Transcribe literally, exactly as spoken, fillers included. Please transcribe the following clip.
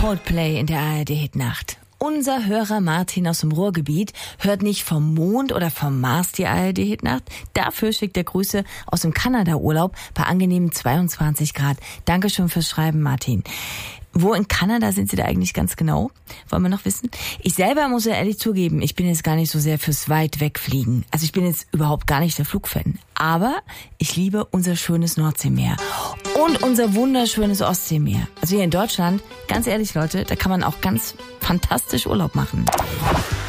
Podplay in der A R D-Hitnacht. Unser Hörer Martin aus dem Ruhrgebiet hört nicht vom Mond oder vom Mars die A R D-Hitnacht. Dafür schickt er Grüße aus dem Kanada-Urlaub bei angenehmen zweiundzwanzig Grad. Dankeschön fürs Schreiben, Martin. Wo in Kanada sind Sie da eigentlich ganz genau? Wollen wir noch wissen? Ich selber muss ja ehrlich zugeben, ich bin jetzt gar nicht so sehr fürs weit wegfliegen. Also ich bin jetzt überhaupt gar nicht der Flugfan. Aber ich liebe unser schönes Nordseemeer und unser wunderschönes Ostseemeer. Also hier in Deutschland, ganz ehrlich Leute, da kann man auch ganz fantastisch Urlaub machen.